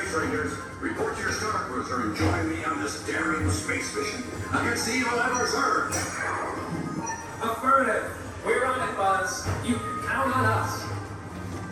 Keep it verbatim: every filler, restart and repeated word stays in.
Rangers. Report to your star cruiser and join me on this daring space mission against the evil Emperor's Earth. Affirmative.